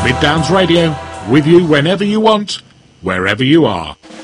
Mid Downs Radio, with you whenever you want, wherever you are.